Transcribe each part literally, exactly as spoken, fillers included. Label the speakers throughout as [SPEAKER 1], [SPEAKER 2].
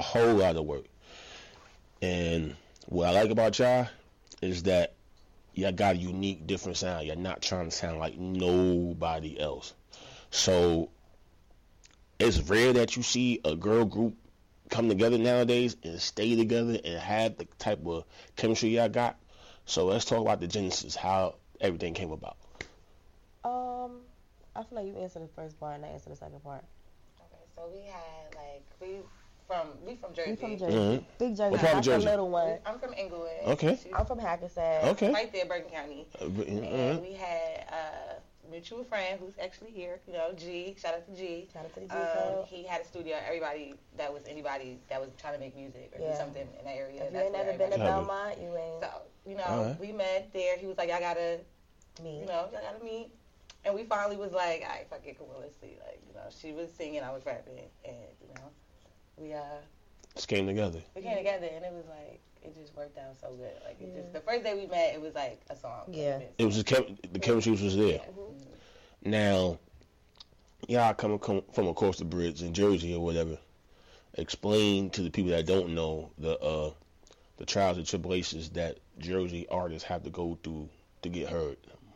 [SPEAKER 1] whole lot of work. And what I like about y'all is that y'all got a unique, different sound. You're not trying to sound like nobody else. So it's rare that you see a girl group come together nowadays and stay together and have the type of chemistry y'all got. So let's talk about the genesis, how everything came about.
[SPEAKER 2] Um, I feel like you answered the first part and I answered the second part.
[SPEAKER 3] Okay, so we had like we from we from Jersey.
[SPEAKER 2] We from Jersey.
[SPEAKER 1] Mm-hmm.
[SPEAKER 2] Big Jersey.
[SPEAKER 1] What part of
[SPEAKER 2] That's
[SPEAKER 1] Jersey?
[SPEAKER 2] the little one.
[SPEAKER 3] I'm from Inglewood.
[SPEAKER 1] Okay.
[SPEAKER 3] She's
[SPEAKER 2] I'm from Hackensack.
[SPEAKER 1] Okay.
[SPEAKER 3] right there, Bergen County.
[SPEAKER 1] Uh,
[SPEAKER 3] And
[SPEAKER 1] uh,
[SPEAKER 3] we had a mutual friend who's actually here. You know, G. Shout out to G.
[SPEAKER 2] Shout out to the G
[SPEAKER 3] Um,
[SPEAKER 2] Club.
[SPEAKER 3] he had a studio. Everybody that was anybody that was trying to make music or
[SPEAKER 2] Yeah.
[SPEAKER 3] do something in that area.
[SPEAKER 2] If you
[SPEAKER 3] that's
[SPEAKER 2] ain't
[SPEAKER 3] where
[SPEAKER 2] never been to
[SPEAKER 3] everybody-
[SPEAKER 1] Copy.
[SPEAKER 2] Belmont, you ain't
[SPEAKER 3] So you know,
[SPEAKER 1] Alright.
[SPEAKER 3] we met there. He was like, "I gotta,
[SPEAKER 2] me.
[SPEAKER 3] you know, y'all gotta meet." And we finally was like, "All right, fuck it, come on, let's see." Like, you know, she was singing, I was rapping, and you know, we uh.
[SPEAKER 1] just came together.
[SPEAKER 3] We came together and it was like it just worked out so good. Like it
[SPEAKER 2] Yeah.
[SPEAKER 3] just the first day we met, it was like a song.
[SPEAKER 2] Yeah.
[SPEAKER 1] It was just chem- the chemistry was there.
[SPEAKER 3] Yeah.
[SPEAKER 2] Mm-hmm.
[SPEAKER 1] Now, y'all come, come from across the bridge in Jersey or whatever. Explain to the people that don't know the uh, the trials and tribulations that Jersey artists have to go through to get heard.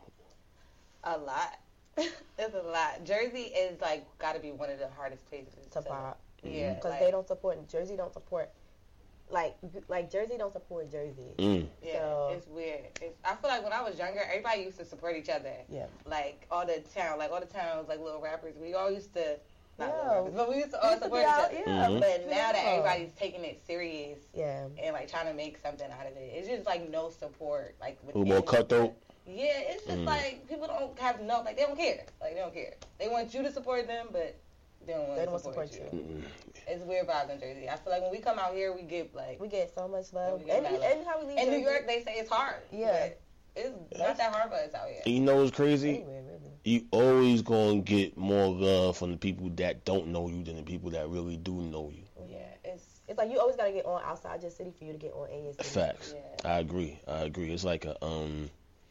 [SPEAKER 3] A lot. It's a lot. Jersey is like got to be one of the hardest places
[SPEAKER 2] To pop.
[SPEAKER 3] Yeah,
[SPEAKER 2] Because
[SPEAKER 3] like,
[SPEAKER 2] they don't support, Jersey don't support, like, like Jersey don't support Jersey.
[SPEAKER 1] Mm.
[SPEAKER 3] Yeah,
[SPEAKER 2] So-
[SPEAKER 3] it's weird. It's, I feel like when I was younger, everybody used to support each other.
[SPEAKER 2] Yeah.
[SPEAKER 3] Like all the town, like all the towns, like little rappers. We all used to. Not
[SPEAKER 2] Yeah.
[SPEAKER 3] little rappers, but we used to
[SPEAKER 2] We
[SPEAKER 3] all
[SPEAKER 2] used to
[SPEAKER 3] support
[SPEAKER 2] be
[SPEAKER 3] each
[SPEAKER 2] out-
[SPEAKER 3] other.
[SPEAKER 2] yeah,
[SPEAKER 1] Mhm.
[SPEAKER 3] But now that
[SPEAKER 2] yeah.
[SPEAKER 3] everybody's taking it serious
[SPEAKER 2] Yeah.
[SPEAKER 3] and like trying to make something out of it, it's just like no support. Like with
[SPEAKER 1] A little more
[SPEAKER 3] anyone.
[SPEAKER 1] cutthroat.
[SPEAKER 3] Yeah, it's just
[SPEAKER 1] Mm.
[SPEAKER 3] like people don't have no, like they don't care. Like they don't care. They want you to support them, but they don't want
[SPEAKER 2] They
[SPEAKER 3] to
[SPEAKER 2] don't
[SPEAKER 3] support,
[SPEAKER 2] support
[SPEAKER 3] you.
[SPEAKER 1] Mm.
[SPEAKER 3] It's weird vibes in Jersey. I feel like when we come out here, we get like.
[SPEAKER 2] We get so much love.
[SPEAKER 3] We get
[SPEAKER 2] And,
[SPEAKER 3] mad love.
[SPEAKER 2] and how we leave
[SPEAKER 3] In New
[SPEAKER 2] Jersey-
[SPEAKER 3] York, they say it's hard.
[SPEAKER 2] Yeah.
[SPEAKER 3] But it's not that hard for us out here.
[SPEAKER 1] And you know what's crazy?
[SPEAKER 2] Anywhere, really.
[SPEAKER 1] You always gonna get more love from the people that don't know you than the people that really do know you.
[SPEAKER 3] Yeah, it's.
[SPEAKER 2] It's like you always gotta get on outside your city for you to get on in your city.
[SPEAKER 1] Facts.
[SPEAKER 3] Yeah.
[SPEAKER 1] I agree. I agree. It's like a um.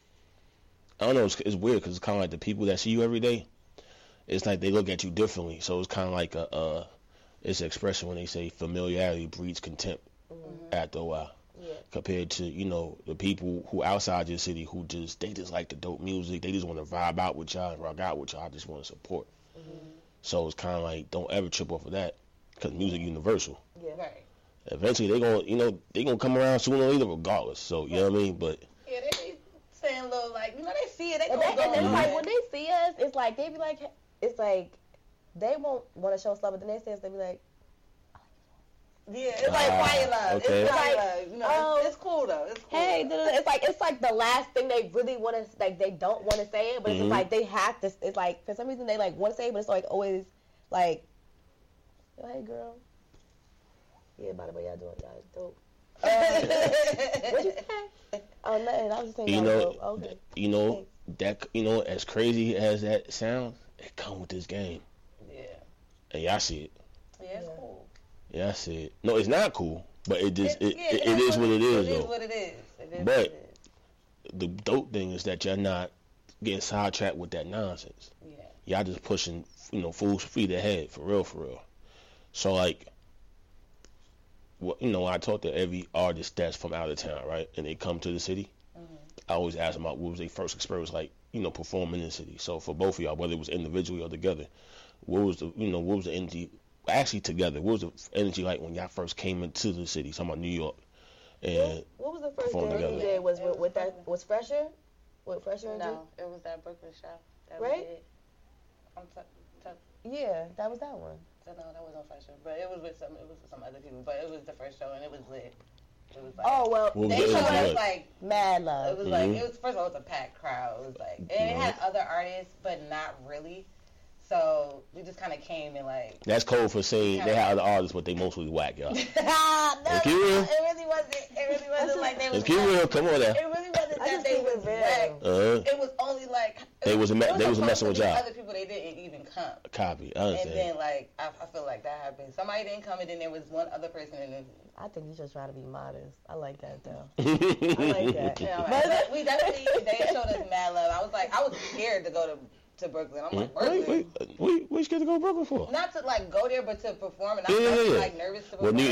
[SPEAKER 1] I don't know. It's, it's weird because it's kind of like the people that see you every day. It's like they look at you differently. So it's kind of like a uh, it's an expression when they say familiarity breeds contempt
[SPEAKER 2] Mm-hmm.
[SPEAKER 1] after a while.
[SPEAKER 2] Yeah.
[SPEAKER 1] Compared to, you know, the people who outside your city who just they just like the dope music. They just want to vibe out with y'all and rock out with y'all. Just want to support.
[SPEAKER 2] Mm-hmm.
[SPEAKER 1] So it's kind of like don't ever trip off of that because music universal.
[SPEAKER 2] Yeah.
[SPEAKER 3] Right.
[SPEAKER 1] Eventually they gonna you know they gonna come around sooner or later regardless. So you know what I mean. But
[SPEAKER 3] Yeah, they be saying little like you know they see it. They
[SPEAKER 2] And,
[SPEAKER 3] gonna
[SPEAKER 2] they, and
[SPEAKER 3] go
[SPEAKER 2] it's
[SPEAKER 3] on
[SPEAKER 2] like
[SPEAKER 3] it.
[SPEAKER 2] when they see us, it's like they be like, it's like they won't want to show us love, but the next day they be like,
[SPEAKER 3] Yeah, it's like
[SPEAKER 1] Ah,
[SPEAKER 3] quiet love.
[SPEAKER 1] okay.
[SPEAKER 3] It's quiet
[SPEAKER 2] Like,
[SPEAKER 3] love. You know,
[SPEAKER 2] oh,
[SPEAKER 3] it's, it's cool though. It's cool.
[SPEAKER 2] hey, da, da, da. It's like it's like the last thing they really want to like. They don't want to say it, but
[SPEAKER 1] Mhm.
[SPEAKER 2] it's like they have to. It's like for some reason they like want to say it, but it's like always like, oh, hey girl, yeah, by the way y'all doing, y'all is dope. Uh, what'd you say? Oh nothing. I was just saying.
[SPEAKER 1] you
[SPEAKER 2] y'all
[SPEAKER 1] know,
[SPEAKER 2] dope. Okay.
[SPEAKER 1] you know that you know as crazy as that sounds, it come with this game,
[SPEAKER 3] Yeah.
[SPEAKER 1] and y'all see it.
[SPEAKER 3] Yeah, it's
[SPEAKER 2] Yeah.
[SPEAKER 3] cool.
[SPEAKER 1] Yeah, I see it. No, it's not cool, but it just it,
[SPEAKER 3] yeah,
[SPEAKER 1] it, it is what it is
[SPEAKER 3] It is
[SPEAKER 1] though.
[SPEAKER 3] what it is. It is
[SPEAKER 1] But-
[SPEAKER 3] what it
[SPEAKER 1] The dope thing is that you're not getting sidetracked with that nonsense.
[SPEAKER 3] is. Yeah.
[SPEAKER 1] Y'all just pushing, you know, full speed ahead for real, for real. So like, what you know, I talk to every artist that's from out of town, right, and they come to the city.
[SPEAKER 3] Mhm.
[SPEAKER 1] I always ask them about what was their first experience like, you know, performing in the city. So for both of y'all, whether it was individually or together, what was the, you know, what was the energy? Actually, together, what was the energy like when y'all first came into the city? Talking about New York, and
[SPEAKER 2] What was the first
[SPEAKER 1] perform
[SPEAKER 2] thing
[SPEAKER 1] together.
[SPEAKER 2] you did? Was
[SPEAKER 3] It
[SPEAKER 2] with,
[SPEAKER 3] was
[SPEAKER 2] with that
[SPEAKER 3] Brooklyn.
[SPEAKER 2] was Fresher? With Fresher and
[SPEAKER 3] No, it was that Brooklyn show. That
[SPEAKER 2] Right?
[SPEAKER 3] We did. I'm t- t-
[SPEAKER 2] G? Yeah, that was that one.
[SPEAKER 3] no, that wasn't Fresher, but it was with some. It was with some other people, but it was the first show and it was lit. It was like.
[SPEAKER 2] Oh well,
[SPEAKER 1] What was
[SPEAKER 3] They
[SPEAKER 1] the
[SPEAKER 3] showed
[SPEAKER 1] energy
[SPEAKER 3] us
[SPEAKER 1] like?
[SPEAKER 3] like.
[SPEAKER 2] Mad
[SPEAKER 3] It
[SPEAKER 2] Love.
[SPEAKER 3] was like
[SPEAKER 1] Mhm.
[SPEAKER 3] it was first of all it was a packed crowd. It was like and it had other artists, but not really. So we just kind of came and like.
[SPEAKER 1] that's code for saying they had other artists, but they mostly whack, y'all.
[SPEAKER 3] no,
[SPEAKER 1] Let's keep
[SPEAKER 3] no,
[SPEAKER 1] real.
[SPEAKER 3] it really wasn't. It really wasn't like they was.
[SPEAKER 1] Let's keep
[SPEAKER 3] whack.
[SPEAKER 1] real. Come on now.
[SPEAKER 3] It really wasn't
[SPEAKER 2] I
[SPEAKER 3] that
[SPEAKER 2] just
[SPEAKER 3] they
[SPEAKER 2] keep it
[SPEAKER 3] was
[SPEAKER 2] real.
[SPEAKER 3] whack.
[SPEAKER 1] Uh,
[SPEAKER 3] It was only like
[SPEAKER 1] They was a me-
[SPEAKER 3] it
[SPEAKER 1] they was
[SPEAKER 3] supposed
[SPEAKER 1] messing
[SPEAKER 3] to
[SPEAKER 1] with
[SPEAKER 3] be
[SPEAKER 1] y'all.
[SPEAKER 3] Other people they didn't even come,
[SPEAKER 1] copy. I
[SPEAKER 3] and
[SPEAKER 1] understand.
[SPEAKER 3] then like I, I feel like that happened. Somebody didn't come, and then there was one other person, and then
[SPEAKER 2] I think you just try to be modest. I like that though.
[SPEAKER 1] I
[SPEAKER 2] like that.
[SPEAKER 3] you know,
[SPEAKER 2] But-
[SPEAKER 3] but we definitely they showed us mad love. I was like I was scared to go to to Brooklyn. I'm like
[SPEAKER 1] Wait,
[SPEAKER 3] Brooklyn.
[SPEAKER 1] wait, wait, what you scared to go to Brooklyn for?
[SPEAKER 3] Not to like go there, but to perform, and I
[SPEAKER 1] Yeah,
[SPEAKER 3] was
[SPEAKER 1] yeah, yeah.
[SPEAKER 3] like nervous to perform.
[SPEAKER 1] Well, New,